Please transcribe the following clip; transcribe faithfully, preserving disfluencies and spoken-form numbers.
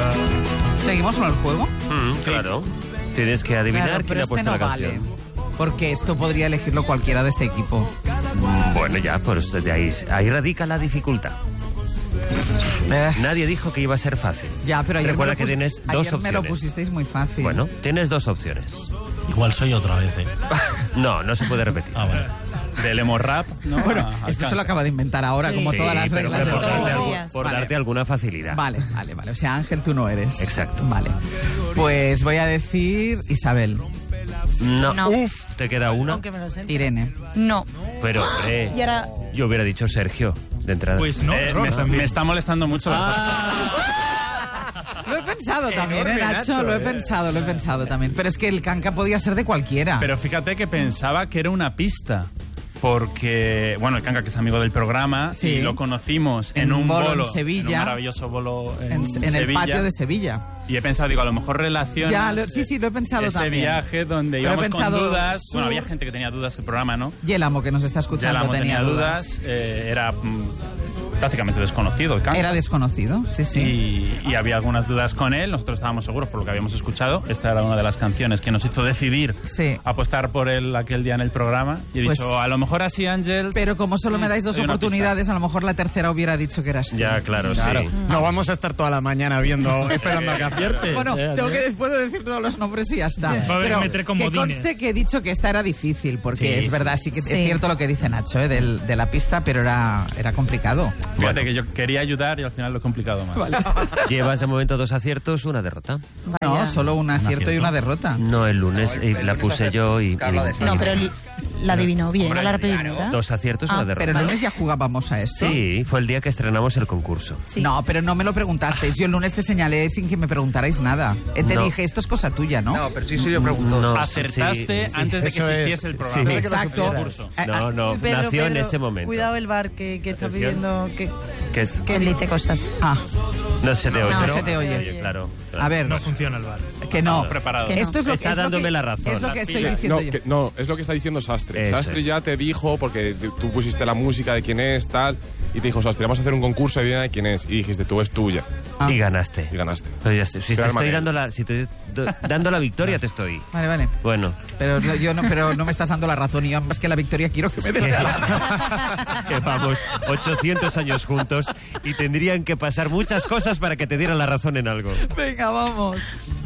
¿Seguimos con el juego? Mm, sí. Claro. Tienes que adivinar Claro, quién ha este puesto no la vale, canción. porque esto podría elegirlo cualquiera de este equipo. Bueno, ya, pues de ahí, ahí radica la dificultad. Eh. Nadie dijo que iba a ser fácil. Ya, pero ayer, Recuerda me, lo que pus- tienes dos ayer opciones. me lo pusisteis muy fácil. Bueno, tienes dos opciones. Igual soy otra vez, ¿eh? No, no se puede repetir. Ah, vale. Del emo rap, ¿no? Bueno, A- esto a- se lo acaba de inventar ahora, Sí. como Sí, todas las pero reglas por, del darte, todos los juego. algu- días. por Vale. darte alguna facilidad. Vale, vale, vale. O sea, Ángel, tú no eres. Exacto. Vale. Pues voy a decir Isabel, No. No. Uf, te queda una. Aunque me lo sé. Irene. No. Pero, hombre, Y ahora... yo hubiera dicho Sergio, de entrada. Pues no, Eh, no, me, está, también. me está molestando mucho la Lo he pensado también, ¿eh, Enorme, Nacho? Nacho, Lo he eh. pensado, lo he pensado también. Pero es que el canca podía ser de cualquiera. Pero fíjate que pensaba que era una pista. Porque, bueno, el Canca, que es amigo del programa, Sí. y lo conocimos en, En un un bolo en bolo, Sevilla. en un maravilloso bolo en, en, en el Sevilla. patio de Sevilla. Y he pensado, digo, a lo mejor relaciona Ya, lo- sí, sí, lo he pensado ese también. viaje donde Pero he íbamos pensado, con dudas. su- Bueno, había gente que tenía dudas del programa, ¿no? Y el amo que nos está Ya escuchando la tenía, tenía dudas, eh, era mm, prácticamente desconocido el Canca. Era desconocido, sí, sí. Y, y había algunas dudas con él, nosotros estábamos seguros por lo que habíamos escuchado. Esta era una de las canciones que nos hizo decidir Sí. apostar por él aquel día en el programa. Y he Pues- dicho, a lo mejor así, Ángel. Pero como solo me dais dos Hay una oportunidades, a lo mejor la tercera hubiera dicho que eras tú. Ya, claro, Claro. sí. No vamos a estar toda la mañana viendo, esperando a que aciertes. Bueno, ¿eh? tengo que después de decir todos los nombres y ya está. Va a haber Pero que meter que comodines. conste que he dicho que esta era difícil, porque Sí, es sí. verdad, sí que es Sí. cierto lo que dice Nacho, ¿eh? Del- de la pista, pero era, era complicado. Fíjate Bueno. que yo quería ayudar y al final lo he complicado más. Llevas de momento dos aciertos, una derrota. No, Vaya. solo un acierto y acierto. una derrota. No, el lunes y la puse yo y... y- No, pero li- la adivinó bien, ¿no? La pregunta. Dos aciertos y Ah, una derrota. Pero el lunes ya jugábamos a esto. Sí, fue el día que estrenamos el concurso. Sí. No, pero no me lo preguntasteis. Yo el lunes te señalé sin que me preguntarais nada. Eh, Te No. dije, esto es cosa tuya, ¿no? No, pero sí, sí, yo pregunto. No, Acertaste sí, sí. antes de que Eso es. existiese el programa. Sí. Exacto. Concurso. Eh, No, no, Pedro, nació en Pedro, ese momento. Cuidado el bar que, que está Atención. pidiendo que... Que es- Que él dice cosas. Ah, no se te oye, no ¿no? se te oye. Claro, claro. a ver, No funciona el bar. que no. Estamos preparados. Que no. Esto es lo Está que, es lo dándome que- la razón. Es lo que Las estoy pilas. diciendo No, yo. que- no, es lo que está diciendo Sastre. Eso Sastre es. ya te dijo, porque t- tú pusiste la música de quién es, tal, y te dijo, Sastre, vamos a hacer un concurso de de quién es. Y dijiste, tú es tuya. Ah. Y ganaste. Y ganaste. Pero ya estoy- si te Quedar estoy mal. dando la, si te do- dando la victoria, te estoy. Vale, vale. Bueno, Pero no, yo no, pero no me estás dando la razón y yo más que la victoria quiero que me des la razón. que vamos ochocientos años juntos y tendrían que pasar muchas cosas para que te dieran la razón en algo. Venga, vamos.